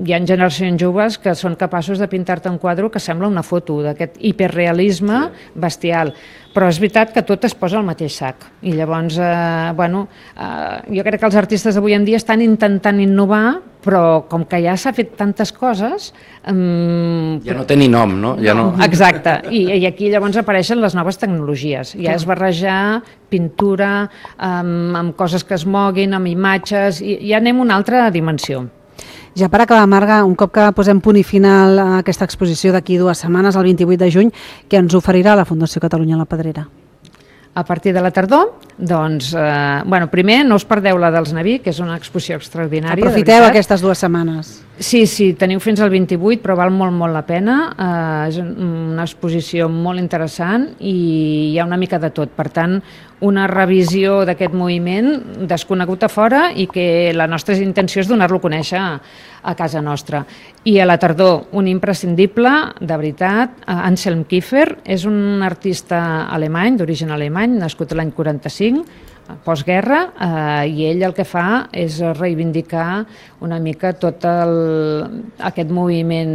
hi ha generacions joves que són capaços de pintar-te un quadre que sembla una foto, d'aquest hiperrealisme bestial. Però és veritat que tot es posa al mateix sac. I llavors, jo crec que els artistes d'avui en dia estan intentant innovar, però com que ja s'ha fet tantes coses... Ja no té ni nom, no? Exacte, i aquí llavors apareixen les noves tecnologies. Ja és barrejar pintura amb coses que es moguin, amb imatges, i ja anem a una altra dimensió. Ja per acabar, Marga, un cop que posem punt i final a aquesta exposició d'aquí 2 setmanes, el 28 de juny, què ens oferirà la Fundació Catalunya La Pedrera? A partir de la tardor, doncs, primer no us perdeu la dels Naví, que és una exposició extraordinària. Aprofiteu aquestes 2 setmanes. Sí, teniu fins al 28, però val molt la pena. És una exposició molt interessant i hi ha una mica de tot. Per tant, una revisió d'aquest moviment desconegut a fora i que la nostra intenció és donar-lo a conèixer a casa nostra. I a la tardor, un imprescindible, de veritat, Anselm Kiefer, és un artista alemany, d'origen alemany, nascut l'any 45, postguerra, i ell el que fa és reivindicar una mica tot aquest moviment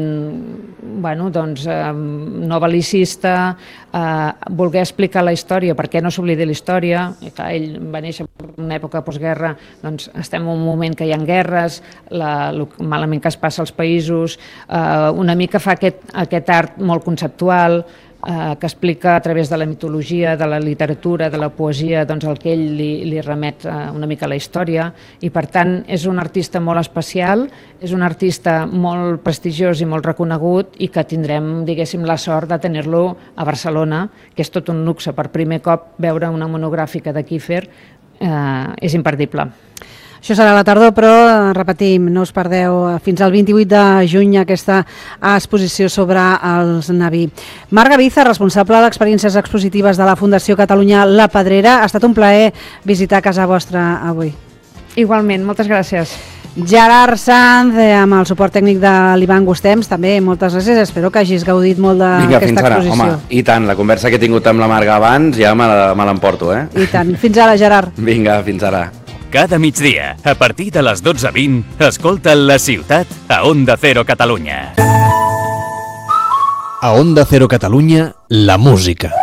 novel·licista, voler explicar la història, perquè no s'oblidi la història. Ell va néixer en una època postguerra, doncs estem en un moment que hi ha guerres, el malament que es passa als països, una mica fa aquest art molt conceptual, que explica a través de la mitologia, de la literatura, de la poesia, doncs el que ell li remet una mica a la història, i per tant és un artista molt especial, és un artista molt prestigiós i molt reconegut i que tindrem, diguéssim, la sort de tenir-lo a Barcelona, que és tot un luxe. Per primer cop veure una monogràfica de Kiefer és imperdible. Això serà a la tardor, però repetim, no us perdeu fins al 28 de juny aquesta exposició sobre els Naví. Marga Viza, responsable d'experiències expositives de la Fundació Catalunya La Pedrera, ha estat un plaer visitar casa vostra avui. Igualment, moltes gràcies. Gerard Sanz, amb el suport tècnic de l'Ivan Gustems, també moltes gràcies, espero que hagis gaudit molt d'aquesta exposició. Home, i tant, la conversa que he tingut amb la Marga abans ja me l'emporto, eh? I tant, fins ara, Gerard. Vinga, fins ara. Cada migdia, a partir de les 12:20, escolta La Ciutat a Onda Cero Catalunya. A Onda Cero Catalunya, la música.